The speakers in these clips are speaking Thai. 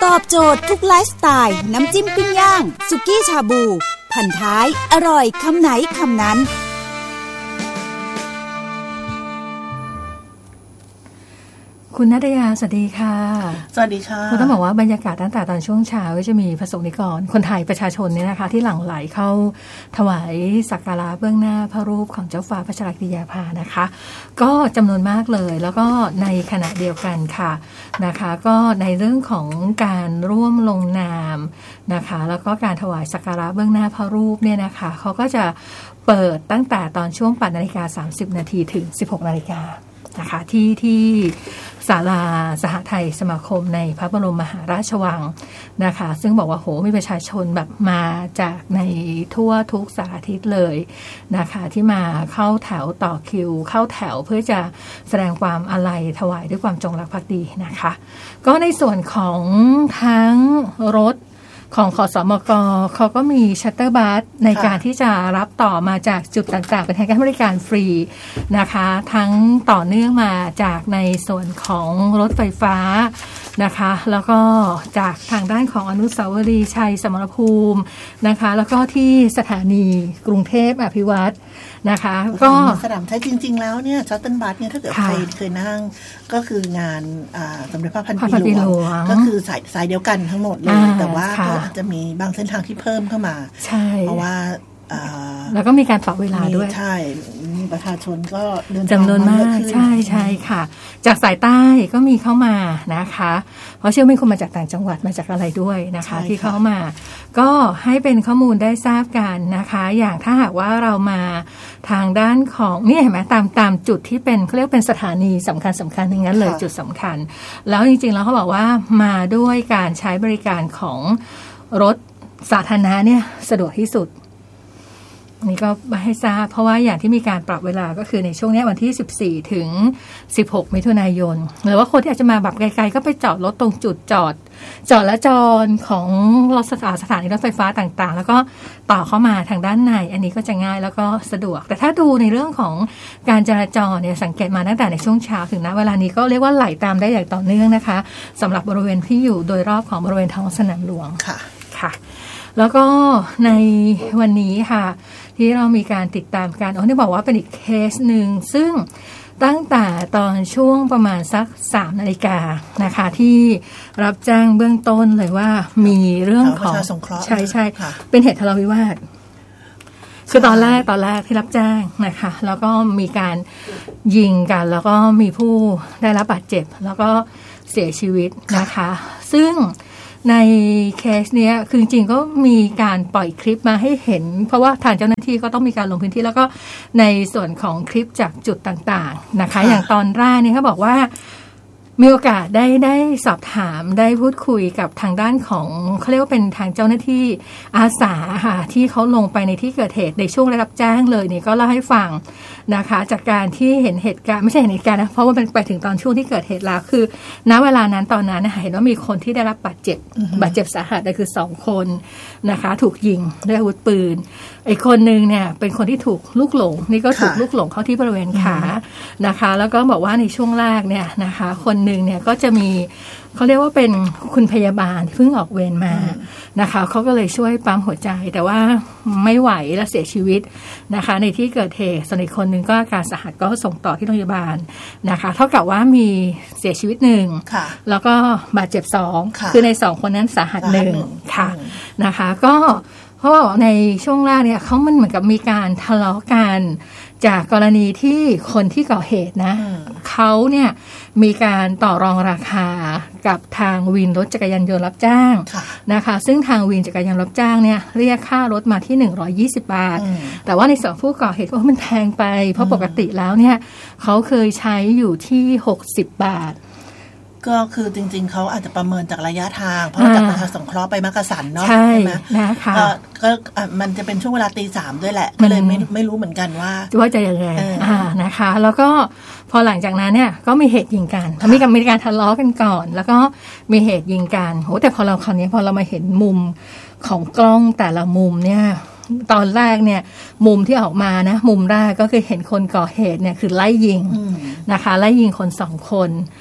ตอบโจทย์ทุกไลฟ์สไตล์น้ำจิ้มปิ้งย่างสุกี้ชาบูพันท้ายอร่อยคำไหนคำนั้นคุณณัฐยาสวัสดีค่ะสวัสดีค่ะคุณต้องบอกว่าบรรยากาศตั้งแต่ตอนช่วงเช้าก็จะมีประสงค์นิกรคนไทยประชาชนเนี่ยนะคะที่หลั่งไหลเข้าถวายสักการะเบื้องหน้าพระรูปของเจ้าฟ้าพัชรกิติยาภานะคะก็จำนวนมากเลยแล้วก็ในขณะเดียวกันค่ะนะคะก็ในเรื่องของการร่วมลงนามนะคะแล้วก็การถวายสักการะเบื้องหน้าพระรูปเนี่ยนะคะเขาก็จะเปิดตั้งแต่ตอนช่วง 8:30 น.ถึง 16:00 น.นะคะที่ศาลาสหไทยสมาคมในพระบรมมหาราชวังนะคะซึ่งบอกว่าโหมีประชาชนแบบมาจากในทั่วทุกสารทิศเลยนะคะที่มาเข้าแถวต่อคิวเข้าแถวเพื่อจะแสดงความอาลัยถวายด้วยความจงรักภักดีนะคะก็ในส่วนของทั้งรถของขสมก.เขาก็มีชัตเตอร์บัสในการที่จะรับต่อมาจากจุดต่างๆเป็นให้บริการฟรีนะคะทั้งต่อเนื่องมาจากในส่วนของรถไฟฟ้านะคะแล้วก็จากทางด้านของอนุสาวรีย์ชัยสมรภูมินะคะแล้วก็ที่สถานีกรุงเทพอภิวัตรนะคะก็สนามชัยจริงๆแล้วเนี่ยชัตเตอร์บัสเนี่ยถ้าเกิดใครเคยนั่งก็คืองานสมเด็จพระพันปีหลวงก็คือสายเดียวกันทั้งหมดเลยแต่ว่าก็อาจจะมีบางเส้นทางที่เพิ่มเข้ามาเพราะว่าแล้วก็มีการปรับเวลาด้วยใช่ประชาชนก็เดินทางจำนวนมากใช่ค่ะจากสายใต้ก็มีเข้ามานะคะเพราะเชื่อเป็นคนมาจากต่างจังหวัดมาจากอะไรด้วยนะคะที่เข้ามาก็ให้เป็นข้อมูลได้ทราบกันนะคะอย่างถ้าหากว่าเรามาทางด้านของนี่เห็นไหมตามจุดที่เป็นเขาเรียกเป็นสถานีสำคัญอย่างนั้นเลยจุดสำคัญแล้วจริงๆแล้วเขาบอกว่ามาด้วยการใช้บริการของรถสาธารณะเนี่ยสะดวกที่สุดนี่ก็ให้ทราบเพราะว่าอย่างที่มีการปรับเวลาก็คือในช่วงนี้วันที่14ถึง16มิถุนายนหรือว่าคนที่อาจจะมาแบบไกลๆก็ไปจอดรถตรงจุดจอดและจรของรถสถานีรถไฟฟ้าต่างๆแล้วก็ต่อเข้ามาทางด้านในอันนี้ก็จะง่ายแล้วก็สะดวกแต่ถ้าดูในเรื่องของการจราจรเนี่ยสังเกตมาตั้งแต่ในช่วงเช้าถึงณเวลานี้ก็เรียกว่าไหลตามได้อย่างต่อเนื่องนะคะสำหรับบริเวณที่อยู่โดยรอบของบริเวณท้องสนามหลวงค่ะแล้วก็ในวันนี้ค่ะที่เรามีการติดตามการที่บอกว่าเป็นอีกเคสหนึ่งซึ่งตั้งแต่ตอนช่วงประมาณสัก 3 นาฬิกานะคะที่รับแจ้งเบื้องต้นเลยว่ามีเรื่องของใช่เป็นเหตุทะเลาะวิวาทคือตอนแรกที่รับแจ้งนะคะแล้วก็มีการยิงกันแล้วก็มีผู้ได้รับบาดเจ็บแล้วก็เสียชีวิตนะคะซึ่งในเคสเนี้ยคือจริงๆก็มีการปล่อยคลิปมาให้เห็นเพราะว่าทางเจ้าหน้าที่ก็ต้องมีการลงพื้นที่แล้วก็ในส่วนของคลิปจากจุดต่างๆนะคะอย่างตอนแรกเนี่ยเขาบอกว่ามีโอกาสได้สอบถามได้พูดคุยกับทางด้านของเขาเรียกว่าเป็นทางเจ้าหน้าที่อาสาค่ะที่เขาลงไปในที่เกิดเหตุในช่วงได้รับแจ้งเลยเนี่ยก็เล่าให้ฟังนะคะจากการที่เห็นเหตุการณ์ไม่ใช่เห็นเหตุการณ์นะเพราะว่ามันไปถึงตอนช่วงที่เกิดเหตุแล้วคือณเวลานั้นตอนนั้นเห็นว่ามีคนที่ได้รับบาดเจ็บสาหัสได้คือ2คนนะคะถูกยิงด้วยอาวุธปืนอีกคนนึงเนี่ยเป็นคนที่ถูกลูกหลงนี่ก็ถูกลูกหลงเข้าที่บริเวณขานะคะแล้วก็บอกว่าในช่วงแรกเนี่ยนะคะคนนึงเนี่ยก็จะมีเขาเรียกว่าเป็นคุณพยาบาลที่เพิ่งออกเวรมานะคะเขาก็เลยช่วยปั๊มหัวใจแต่ว่าไม่ไหวและเสียชีวิตนะคะในที่เกิดเหตุส่วนอีกคนนึงก็อาการสาหัสก็ส่งต่อที่โรงพยาบาลนะคะเท่ากับว่ามีเสียชีวิต1แล้วก็บาดเจ็บ2คือใน2คนนั้นสาหัส1ค่ะนะคะก็เพราะว่าในช่วงแรกเนี่ยเขามันเหมือนกับมีการทะเลาะกันจากกรณีที่คนที่ก่อเหตุนะเขาเนี่ยมีการต่อรองราคากับทางวินรถจักรยานยนต์รับจ้างนะคะซึ่งทางวินจักรยานรับจ้างเนี่ยเรียกค่ารถมาที่120 บาทแต่ว่าในส่วนผู้ก่อเหตุก็มันแพงไปเพราะปกติแล้วเนี่ยเขาเคยใช้อยู่ที่60 บาทก็คือจริงๆเขาอาจจะประเมินจากระยะทางเพราะจากประชาสงเคราะห์ไปมักกะสันเนาะใช่ไหมนะคะก็มันจะเป็นช่วงเวลา 3:00 ด้วยแหละก็เลยไม่รู้เหมือนกันว่าจะยังไงนะคะแล้วก็พอหลังจากนั้นเนี่ยก็มีเหตุยิงกันมีการทะเลาะกันก่อนแล้วก็มีเหตุยิงกันโหแต่พอเราคราวนี้พอเรามาเห็นมุมของกล้องแต่ละมุมเนี่ยตอนแรกเนี่ยมุมที่ออกมานะมุมแรกก็คือเห็นคนก่อเหตุเนี่ยคือไล่ยิงนะคะไล่ยิงคน2 คน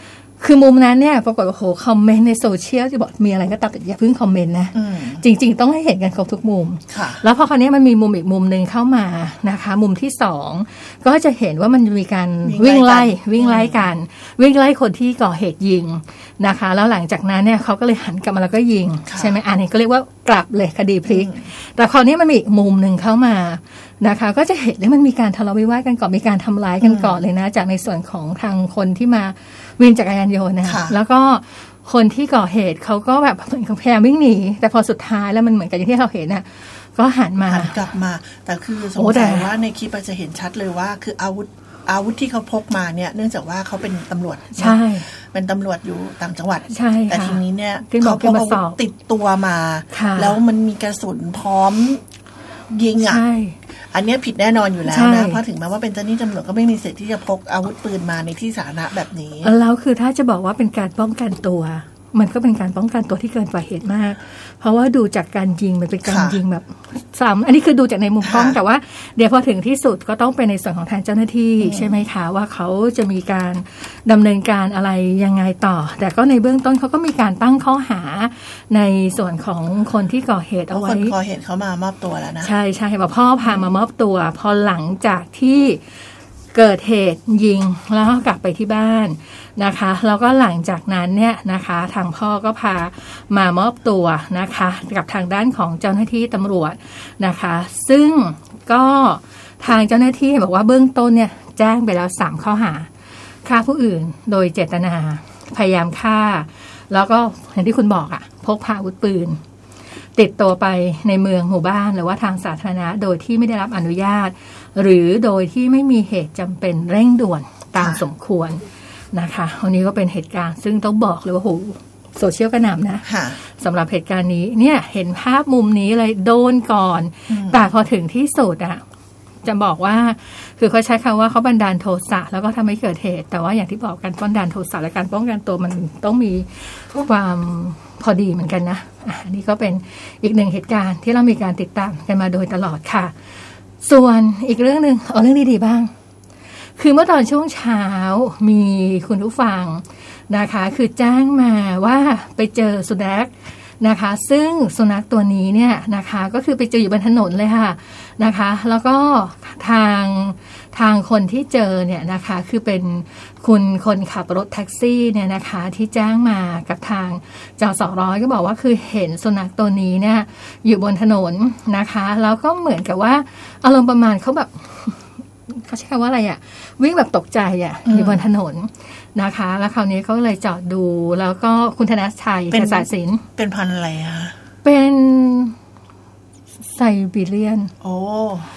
คือมุมนั้นเนี่ยปรากฏว่าโหคอมเมนต์ในโซเชียลที่บอกมีอะไรก็ตามแต่อย่าเพิ่งคอมเมนต์นะจริงๆต้องให้เห็นกันครบทุกมุมแล้วพอคราวนี้มันมีมุมอีกมุมนึงเข้ามานะคะมุมที่2ก็จะเห็นว่ามันมีการวิ่งไล่กันวิ่งไล่คนที่ก่อเหตุยิงนะคะแล้วหลังจากนั้นเนี่ยเขาก็เลยหันกลับมาแล้วก็ยิงใช่ไหมอันนี้ก็เรียกว่ากลับเลยคดีพลิกแต่คราวนี้มันมีอีกมุมนึงเข้ามานะคะก็จะเห็นว่ามันมีการทะเลาะวิวาทกันก่อนมีการทำร้ายกันก่อนเลยนะจากในส่วนของทางคนที่มาวินจักรยานยนต์นะคะแล้วก็คนที่ก่อเหตุเขาก็แบบพยายามวิ่งหนีแต่พอสุดท้ายแล้วมันเหมือนกับอย่างที่เราเห็นน่ะก็หันกลับมาแต่คือสงสัยว่าในคลิปจะเห็นชัดเลยว่าคืออาวุธที่เขาพกมาเนี่ยเนื่องจากว่าเขาเป็นตำรวจใช่เป็นตำรวจอยู่ต่างจังหวัดใช่แต่ทีนี้เนี่ยเขาพกอาวุธติดตัวมาแล้วมันมีกระสุนพร้อมยิงอ่ะอันนี้ผิดแน่นอนอยู่แล้วนะเพราะถึงแม้ว่าเป็นเจ้าหน้าที่ตำรวจก็ไม่มีสิทธิ์ที่จะพกอาวุธปืนมาในที่สาธารณะแบบนี้แล้วคือถ้าจะบอกว่าเป็นการป้องกันตัวมันก็เป็นการป้องกันตัวที่เกินกว่าเหตุมากเพราะว่าดูจากการยิงมันเป็นการยิงแบบอันนี้คือดูจากในมุมกล้องแต่ว่าเดี๋ยวพอถึงที่สุดก็ต้องเป็นในส่วนของทางเจ้าหน้าที่ใช่ไหมคะว่าเขาจะมีการดำเนินการอะไรยังไงต่อแต่ก็ในเบื้องต้นเขาก็มีการตั้งข้อหาในส่วนของคนที่ก่อเหตุเอาไว้คนก่อเหตุเขามามอบตัวแล้วนะใช่บอกพ่อพามามอบตัวพอหลังจากที่เกิดเหตุยิงแล้วก็กลับไปที่บ้านนะคะแล้วก็หลังจากนั้นเนี่ยนะคะทางพ่อก็พามามอบตัวนะคะกับทางด้านของเจ้าหน้าที่ตำรวจนะคะซึ่งก็ทางเจ้าหน้าที่บอกว่าเบื้องต้นเนี่ยแจ้งไปแล้ว3ข้อหาฆ่าผู้อื่นโดยเจตนาพยายามฆ่าแล้วก็อย่างที่คุณบอกอะพกพาอาวุธปืนติดตัวไปในเมืองหมู่บ้านหรือว่าทางสาธารณะโดยที่ไม่ได้รับอนุญาตหรือโดยที่ไม่มีเหตุจำเป็นเร่งด่วนตามสมควรนะคะวันนี้ก็เป็นเหตุการณ์ซึ่งต้องบอกเลยว่าโหโซเชียลกระหน่ำนะสำหรับเหตุการณ์นี้เนี่ยเห็นภาพมุมนี้เลยโดนก่อนแต่พอถึงที่สุดอะจะบอกว่าคือเขาใช้คำว่าเขาบันดาลโทสะแล้วก็ทำให้เกิดเหตุแต่ว่าอย่างที่บอกกันบันดาลโทสะและการป้องกันตัวมันต้องมีความพอดีเหมือนกันนะอันนี้ก็เป็นอีกหนึ่งเหตุการณ์ที่เรามีการติดตามกันมาโดยตลอดค่ะส่วนอีกเรื่องนึงเอาเรื่องดีๆบ้างคือเมื่อตอนช่วงเช้ามีคุณผู้ฟังนะคะคือแจ้งมาว่าไปเจอสุนัขนะคะซึ่งสุนัขตัวนี้เนี่ยนะคะก็คือไปเจออยู่บนถนนเลยค่ะนะคะแล้วก็ทางคนที่เจอเนี่ยนะคะคือเป็นคนขับรถแท็กซี่เนี่ยนะคะที่แจ้งมากับทางจสร้อยก็บอกว่าคือเห็นสุนัขตัวนี้เนี่ยอยู่บนถนนนะคะแล้วก็เหมือนกับว่าอารมณ์ประมาณเขาแบบเขาใช้คำว่าอะไรอ่ะวิ่งแบบตกใจอ่ะอยู่บนถนนนะคะแล้วคราวนี้เขาเลยจอดดูแล้วก็คุณธนชัยเกษรศิลป์เป็นพันธุ์อะไรคะเป็นไซบีเรียนโอ้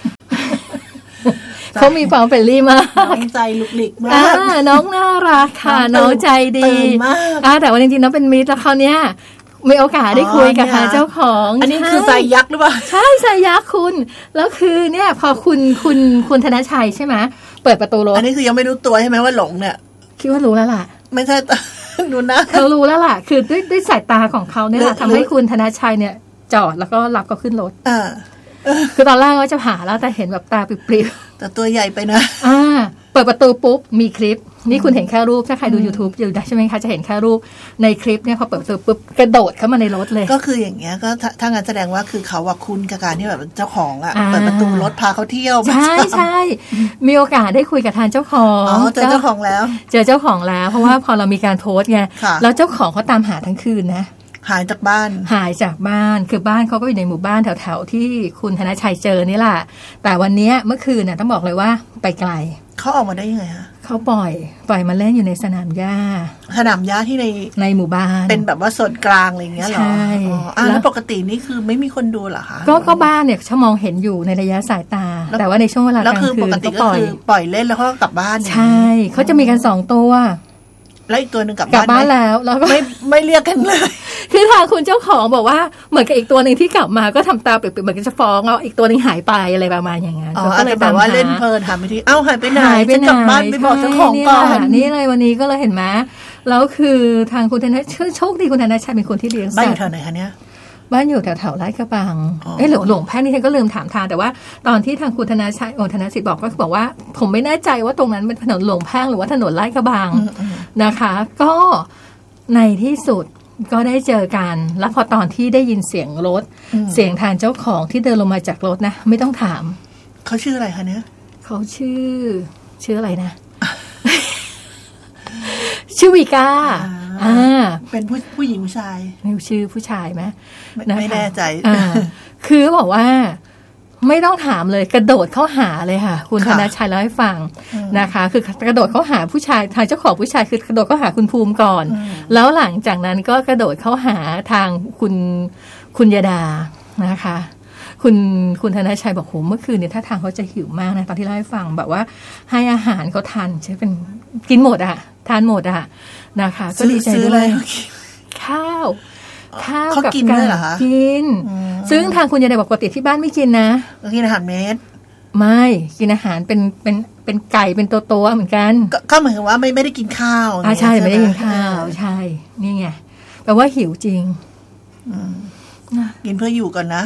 เขามีความเป็นรี่มากน้องใจลุกหลิกมากน้องน่ารักค่ะน้องใจดีแต่ว่าจริงๆน้องเป็นมิตรแล้วคราวเนี้ยมีโอกาสได้คุยกับทางเจ้าของอันนี้คือไซยักษ์หรือเปล่าใช่ไซยักษ์คุณแล้วคือเนี่ยพอคุณธนชัยใช่ไหมเปิดประตูรถอันนี้คือยังไม่รู้ตัวใช่ไหมว่าหลงเนี่ยคิดว่ารู้แล้วล่ะไม่ใช่ดูนะเขารู้แล้วล่ะคือด้วยสายตาของเขาเนี่ยแหละทำให้คุณธนชัยเนี่ยจอดแล้วก็รับก็ขึ้นรถคือตอนแรกก็จะหาแล้วแต่เห็นแบบตาปริบๆแต่ตัวใหญ่ไปนะเปิดประตูปุ๊บมีคลิปนี่คุณเห็นแค่รูปถ้าใครดู YouTube อยู่ได้ใช่ไหมคะจะเห็นแค่รูปในคลิปเนี่ยพอเปิดประตูปุ๊บกระโดดเข้ามาในรถเลยก็คืออย่างเงี้ยก็ถ้างั้นแสดงว่าคือเขาว่าคุ้นกับการที่แบบเจ้าของเปิดประตูรถพาเขาเที่ยวใช่มีโอกาสได้คุยกับทางเจ้าของเจอเจ้าของแล้วเจอเจ้าของแล้วเพราะว่าพอเรามีการโพสต์ไงแล้วเจ้าของเขาตามหาทั้งคืนนะหายจากบ้านคือบ้านเขาก็อยู่ในหมู่บ้านแถวๆที่คุณธนชัยเจอนี่แหละแต่วันนี้เมื่อคืนน่ะต้องบอกเลยว่าไปไกลเขาออกมาได้ยังไงคะเขาปล่อยมาเล่นอยู่ในสนามหญ้าที่ในหมู่บ้านเป็นแบบว่าส่วนกลางอะไรอย่างเงี้ยเหรอใช่แล้วปกตินี่คือไม่มีคนดูเหรอคะก็บ้านเนี่ยเขามองเห็นอยู่ในระยะสายตาแต่ว่าในช่วงเวลากลางคืนก็ปล่อยเล่นแล้วก็กลับบ้านใช่เขาจะมีกัน2ตัวแล้วอีกตัวนึงกลับบ้านแล้วก็ไม่เรียกกันเลยคือทางคุณเจ้าของบอกว่าเหมือนกับอีกตัวนึงที่กลับมาก็ทำตาเปรียบๆเหมือนกันจะฟ้องเอาอีกตัวนึงหายไปอะไรประมาณอย่างนั้นก็เลยแบบว่าเล่นเพลินถามไปทีหายไปไหนจะกลับบ้านไปบอกเจ้าของก่อนนี่เลยวันนี้ก็เลยเห็นไหมแล้วคือทางคุณธนชัยโชคดีคุณธนชัยเป็นคนที่เลี้ยงสัตว์บ้านอยู่แถวไหนคะเนี่ยบ้านอยู่แถวๆไร่กระบังหลวงแพ่งนี่ฉันก็ลืมถามทางแต่ว่าตอนที่ทางคุณธนาชัยธนสิทธิ์บอกก็บอกว่าผมไม่แน่ใจว่าตรงนั้นเป็นถนนหลวงแพ่งหรือว่าถนนไร่กระบังนะคะก็ในที่สุดก็ได้เจอกันแล้วพอตอนที่ได้ยินเสียงรถเสียงทางเจ้าของที่เดินลงมาจากรถนะไม่ต้องถามเขาชื่ออะไรคะเนี่ยเขาชื่ออะไรนะ ชื่อวีกาเป็นผู้หญิงผู้ชายไม่ชื่อผู้ชายไหมไม่แน่ใจคือบอกว่าไม่ต้องถามเลยกระโดดเข้าหาเลยค่ะคุณธนชัยเล่าให้ฟังนะคะคือกระโดดเข้าหาผู้ชายทางเจ้าของผู้ชายคือกระโดดเข้าหาคุณภูมิก่อนแล้วหลังจากนั้นก็กระโดดเข้าหาทางคุณยดานะคะคุณธนชัยบอกโหเมื่อคืนเนี่ยถ้าทางเขาจะหิวมากนะตอนที่เล่าให้ฟังแบบว่าให้อาหารเขาทานใช่เป็นกินหมดอะทานหมดอะนะคะก็ดีใจด้วยข้าวกับกินด้วยเหรอคะกินซึ่งทางคุณยายบอกปกติที่บ้านไม่กินนะกินอาหารเม็ดไม่กินอาหารเป็นไก่เป็นตัวเหมือนกันก็เหมือนกับว่าไม่ได้กินข้าวใช่ไม่ได้กินข้าวใช่นี่ไงแปลว่าหิวจริงกินเพื่ออยู่ก่อนนะ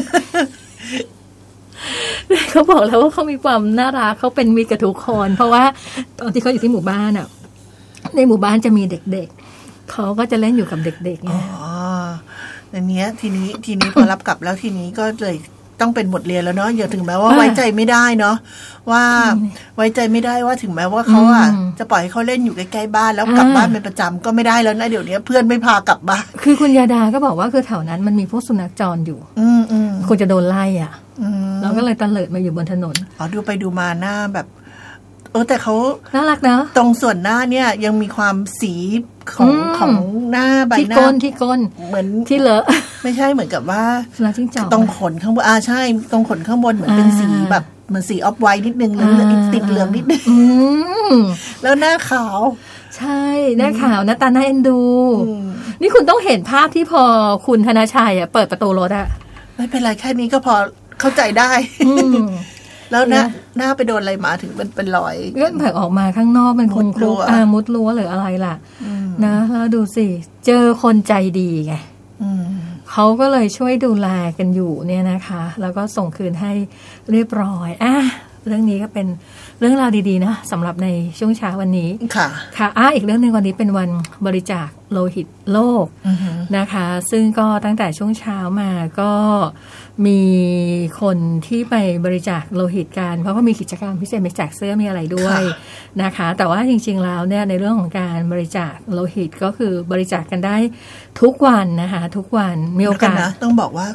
เขาบอกแล้วว่าเขามีความน่ารักเขาเป็นมิตรกับทุกคนเพราะว่าตอนที่เขาอยู่ที่หมู่บ้านอ่ะในหมู่บ้านจะมีเด็กๆเขาก็จะเล่นอยู่กับเด็กๆไงในนี้ทีนี้พอรับกลับแล้วทีนี้ก็เลยต้องเป็นบทเรียนแล้วเนาะอย่าถึงแม้ว่าไว้ใจไม่ได้เนาะว่าไว้ใจไม่ได้ว่าถึงแม้ว่าเขาอ่ะจะปล่อยให้เขาเล่นอยู่ใกล้ๆบ้านแล้วกลับบ้านเป็นประจำก็ไม่ได้แล้วนะเดี๋ยวนี้เพื่อนไม่พากลับบ้านคือคุณยาดาก็บอกว่าคือแถวนั้นมันมีพวกสุนัขจรอยู่ควรจะโดนไล่อ่ะเราก็เลยตะเลิดมาอยู่บนถนนดูไปดูมาหน้าแบบแต่เขาน่ารักนะตรงส่วนหน้าเนี่ยยังมีความสีของหน้าใบหน้าที่ก้นเหมือนที่เลอะไม่ใช่เหมือนกับว่าจิ้งจอกตรงขนข้างบนใช่ตรงขนข้างบนเหมือนเป็นสีแบบเหมือนสีออฟไวท์นิดนึงแล้วติดเหลืองนิดนึงแล้วหน้าขาวใช่หน้าขาวหน้าตาน่าเอ็นดูนี่คุณต้องเห็นภาพที่พอคุณธนาชัยเปิดประตูรถอะไม่เป็นไรแค่นี้ก็พอเข้าใจได้แล้วหน้าไปโดนอะไรมาถึงเป็นรอยเลือดแผลออกมาข้างนอกมันคงคลุกมุดรั้วหรืออะไรล่ะนะแล้วดูสิเจอคนใจดีไงเขาก็เลยช่วยดูแลกันอยู่เนี่ยนะคะแล้วก็ส่งคืนให้เรียบร้อยเรื่องนี้ก็เป็นเรื่องราวดีๆนะสำหรับในช่วงเช้าวันนี้ค่ะอีกเรื่องนึงวันนี้เป็นวันบริจาคโลหิตโลกนะคะซึ่งก็ตั้งแต่ช่วงเช้ามาก็มีคนที่ไปบริจาคโลหิตกันเพราะว่ามีกิจกรรมพิเศษบริจาคเสื้อมีอะไรด้วยนะคะแต่ว่าจริงๆแล้วเนี่ยในเรื่องของการบริจาคโลหิตก็คือบริจาคกันได้ทุกวันนะคะทุกวันมีโอกาสต้องบอกว่า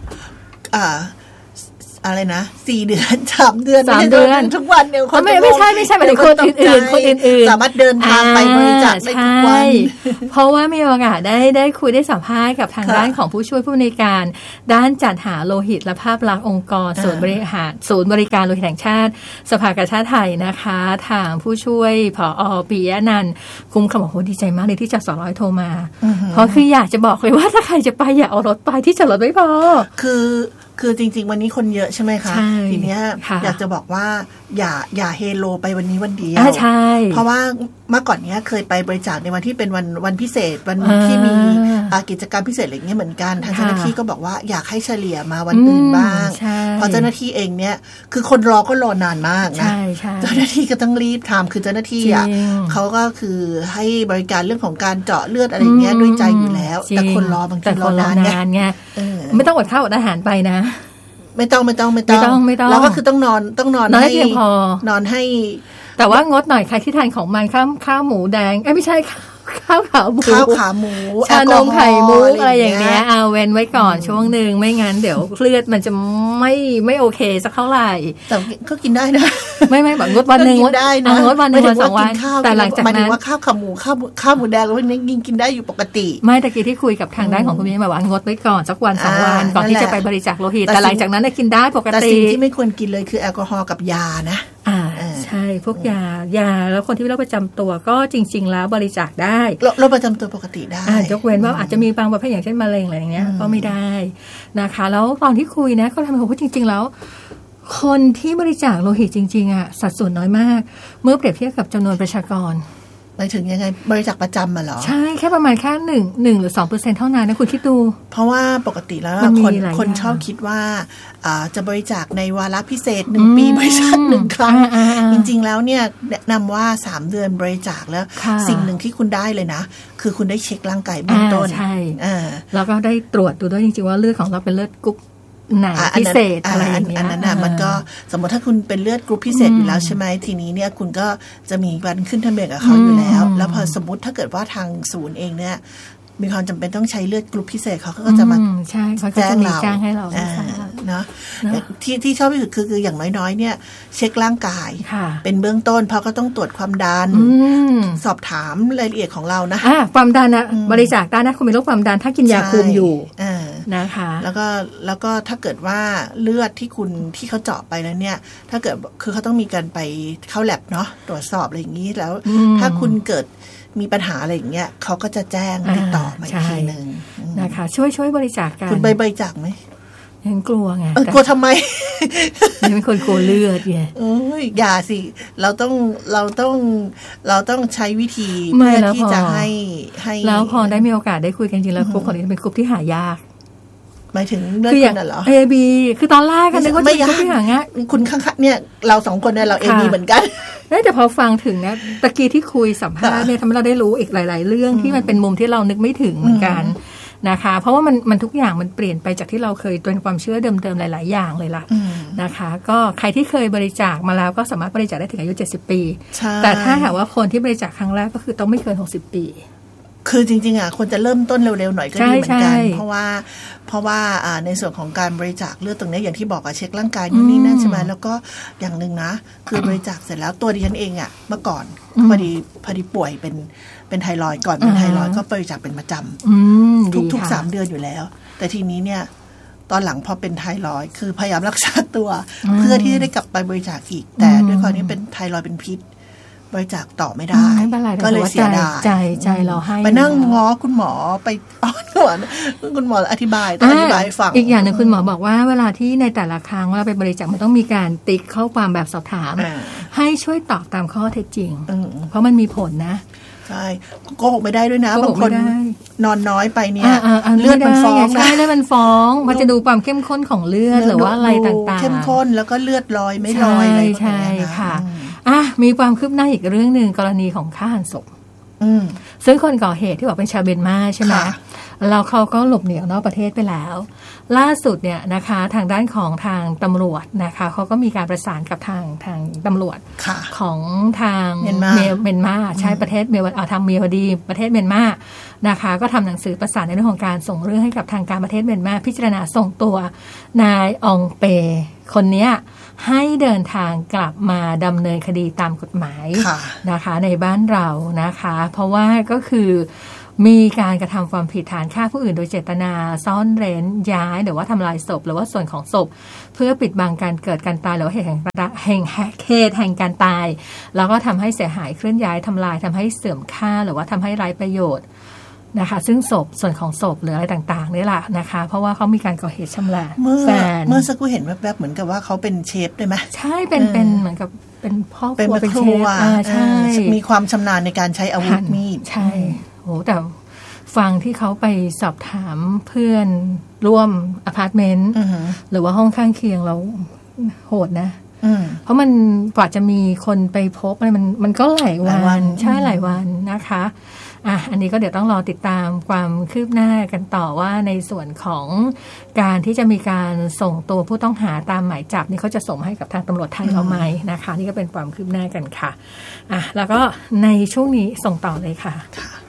อะไรนะ4 เดือน3 เดือนทุกวันเดียวคนไม่ใช่หมายถึงคนอื่นสามารถเดินทางไปบริจาคได้ทุกวันเพราะว่ามีโอกาสได้คุยได้สัมภาษณ์กับทางด้านของผู้ช่วยผู้อำนวยการด้านจัดหาโลหิตและภาพลักษณ์องค์กรศูนย์บริการโลหิตแห่งชาติสภากาชาดไทยนะคะทางผู้ช่วยผอ.ปิยะนันท์คุ้มคำบอกโหดีใจมากเลยที่จสร้อยโทรมาเพราะคืออยากจะบอกเลยว่าถ้าใครจะไปอย่าเอารถไปที่จอดรถไม่พอคือจริงๆวันนี้คนเยอะใช่ไหมคะทีเนี้ยอยากจะบอกว่าอย่าเฮโลไปวันนี้วันเดียวเพราะว่าเมื่อก่อนเนี้ยเคยไปบริจาคในวันที่เป็นวันพิเศษวันที่มีกิจกรรมพิเศษอะไรเงี้ยเหมือนกันทางเจ้าหน้าที่ก็บอกว่าอยากให้เฉลี่ยมาวันอื่นบ้างเพราะเจ้าหน้าที่เองเนี่ยคือคนรอก็รอนานมากนะเจ้าหน้าที่ก็ต้องรีบทำคือเจ้าหน้าที่เขาก็คือให้บริการเรื่องของการเจาะเลือดอะไรเงี้ยด้วยใจอยู่แล้วแต่คนรอบางทีรอนานไงไม่ต้องอดข้าวอดอาหารไปนะไม่ต้องแล้วก็คือต้องนอนให้เพียงพอนอนให้แต่ว่างดหน่อยใครที่ทานของมันข้าวหมูแดงไม่ใช่ข้าวขาหมูชานมไข่มุกอะไรอย่างเงี้ยเอาเว้นไว้ก่อนช่วงนึงไม่งั้นเดี๋ยวเลือดมันจะไม่โอเคสักเท่าไหร่แต่ก็กินได้นะไม่แบบงดวันนึงงดได้นะงดวันนึงวัน2 วันแต่หลังจากนั้นว่าข้าวขาหมูข้าวหมูแดงแล้วนี่กินได้อยู่ปกติไม่ตะกี้ที่คุยกับทางด้านของคุณพี่มาว่างดไว้ก่อนสักวัน2 วันก่อนที่จะไปบริจาคโลหิตแต่หลังจากนั้นกินได้ปกติแต่สิ่งที่ไม่ควรกินเลยคือแอลกอฮอล์กับยานะใช่พวกยาแล้วคนที่มีโรคประจำตัวก็จริงๆแล้วบริจาคได้โรคประจำตัวปกติได้ยกเว้นว่าอาจจะมีบางประเภทอย่างเช่นมะเร็งอะไรอย่างเงี้ยก็ไม่ได้นะคะแล้วตอนที่คุยนะก็ทำให้ผมว่าจริงๆแล้วคนที่บริจาคโลหิตจริงๆสัดส่วนน้อยมากเมื่อเปรียบเทียบกับจำนวนประชากรไปถึงยังไงบริจาคประจำมาเหรอใช่แค่ประมาณแค่1 หรือ 2% เท่านั้นนะคุณคิดดูเพราะว่าปกติแล้วคนชอบคิดว่าจะบริจาคในวาระพิเศษ1 ปีบริจาค1 ครั้งจริงๆแล้วเนี่ยแนะนำว่า3 เดือนบริจาคแล้วสิ่งหนึ่งที่คุณได้เลยนะคือคุณได้เช็คร่างกายเบื้องต้นใช่แล้วก็ได้ตรวจดูด้วยจริงๆว่าเลือดของเราเป็นเลือดกรุ๊ปไหนพิเศษอะไรอย่างเงี้ยอันนั้นน่ะมันก็สมมติถ้าคุณเป็นเลือดกรุ๊ปพิเศษอยู่แล้วใช่ไหมทีนี้เนี่ยคุณก็จะมีการขึ้นทะเบียนกับเขาอยู่แล้วพอสมมติถ้าเกิดว่าทางศูนย์เองเนี่ยมีความจำเป็นต้องใช้เลือดกรุ๊ปพิเศษเขาก็จะมาแจ้งให้เราเนาะที่ชอบที่สุดคืออย่างน้อยๆเนี่ยเช็คร่างกายเป็นเบื้องต้นเพราะก็ต้องตรวจความดันสอบถามรายละเอียดของเรานะความดันนะบริจาคได้นะคุณมีโรคความดันถ้ากินยาคุมอยู่นะคะแล้วก็ถ้าเกิดว่าเลือดที่เขาเจาะไปแล้วเนี่ยถ้าเกิดคือเขาต้องมีการไปเข้าแลบเนาะตรวจสอบอะไรอย่างนี้แล้วถ้าคุณเกิดมีปัญหาอะไรอย่างเงี้ยเขาก็จะแจ้งติดต่อมาอีกทีนึงนะคะช่วยบริจาคกันคุณบริจาคไหมยังกลัวไงกลัวทำไมยังเป็นคนกลัวเลือดไงอย่าสิเราต้องใช้วิธีเพื่อที่จะให้แล้วพอได้มีโอกาสได้คุยกันจริงแล้วกลุ่มของนี้เป็นกลุ่มที่หายากหมายถึงเลือดคนน่ะเหรอ AB คือตอนแรกกันเลยว่าจะเป็นกลุ่มที่หายากคุณข้างๆเนี่ยเรา2 คนเนี่ยเรา AB เหมือนกันแต่พอฟังถึงนะตะกี้ที่คุยสัมภาษณ์เนี่ยทำให้เราได้รู้อีกหลายๆเรื่องที่มันเป็นมุมที่เรานึกไม่ถึงเหมือนกันนะคะเพราะว่ามันทุกอย่างมันเปลี่ยนไปจากที่เราเคยเป็นความเชื่อเดิมๆหลายๆอย่างเลยล่ะนะคะก็ใครที่เคยบริจาคมาแล้วก็สามารถบริจาคได้ถึงอายุ70 ปีแต่ถ้าหากว่าคนที่บริจาคครั้งแรกก็คือต้องไม่เกิน60 ปีคือจริงๆคนจะเริ่มต้นเร็วๆหน่อยก็ดีเหมือนกันเพราะว่าในส่วนของการบริจาคเลือดตรงนี้อย่างที่บอกเช็คร่างกายนู่นนี่นั่นใช่ไหมแล้วก็อย่างนึงนะคือบริจาคเสร็จแล้วตัวดิฉันเองเมื่อก่อนพอดีป่วยเป็นไทรอยด์ก่อนเป็นไทรอยด์ก็บริจาคเป็นประจำทุก3 เดือนอยู่แล้วแต่ทีนี้เนี่ยตอนหลังพอเป็นไทรอยด์คือพยายามรักษาตัวเพื่อที่จะได้กลับไปบริจาคอีกแต่ด้วยความที่เป็นไทรอยด์เป็นพิษบริจาคต่อไม่ได้ก็เลยเสียดายใจเราให้ไปนั่งง้อคุณหมอไปอ้อนวอนคุณหมออธิบายฟังอีกอย่างหนึ่งคุณหมอบอกว่าเวลาที่ในแต่ละครั้งเวลาไปบริจาคมันต้องมีการติ๊กข้อความแบบสอบถามให้ช่วยตอบตามข้อเท็จจริงเพราะมันมีผลนะใช่โกหกไม่ได้ด้วยนะบางคนนอนน้อยไปเนี่ยเลือดมันฟ้องใช่เลือดมันฟ้องมันจะดูความเข้มข้นของเลือดหรือว่าอะไรต่างๆเข้มข้นแล้วก็เลือดลอยไม่ลอยอะไรใช่ค่ะมีความคืบหน้าอีกเรื่องหนึ่งกรณีของฆ่าหันศพซึ่งคนก่อเหตุที่บอกเป็นชาวเมียนมาใช่ไหมแล้วเขาก็หลบหนีออกนอกประเทศไปแล้วล่าสุดเนี่ยนะคะทางด้านของทางตำรวจนะคะเขาก็มีการประสานกับทางตำรวจของทางเมียนมาใช้ประเทศทางเมียวดีประเทศเมียนมานะคะก็ทำหนังสือประสานในเรื่องของการส่งเรื่องให้กับทางการประเทศเมียนมาพิจารณาส่งตัวนายอองเปคนนี้ให้เดินทางกลับมาดำเนินคดีตามกฎหมายนะคะในบ้านเรานะคะเพราะว่าก็คือมีการกระทำความผิดฐานฆ่าผู้อื่นโดยเจตนาซ่อนเร้นย้ายหรือว่าทำลายศพหรือว่าส่วนของศพเพื่อปิดบังการเกิดการตายหรือว่าเหตุแห่งการตายแล้วก็ทำให้เสียหายเคลื่อนย้ายทำลายทำให้เสื่อมค่าหรือว่าทำให้ไร้ประโยชน์นะคะซึ่งศพส่วนของศพหรืออะไรต่างๆนี่แหละนะคะเพราะว่าเขามีการก่อเหตุชำแหละแฟนเมื่อสักครู่เห็นแวบๆเหมือนกับว่าเขาเป็นเชฟได้ไหมใช่เป็นเหมือนกับเป็นพ่อครัวเป็นเชฟใช่มีความชำนาญในการใช้อาวุธมีดใช่โหแต่ฟังที่เขาไปสอบถามเพื่อนร่วมอพาร์ตเมนต์หรือว่าห้องข้างเคียงเราโหดนะเพราะมันกว่าจะมีคนไปพบอะไรมันก็หลายวันใช่หลายวันนะคะอันนี้ก็เดี๋ยวต้องรอติดตามความคืบหน้ากันต่อว่าในส่วนของการที่จะมีการส่งตัวผู้ต้องหาตามหมายจับนี่เขาจะส่งให้กับทางตำรวจไทยเราไหมนะคะนี่ก็เป็นความคืบหน้ากันค่ะแล้วก็ในช่วงนี้ส่งต่อเลยค่ะ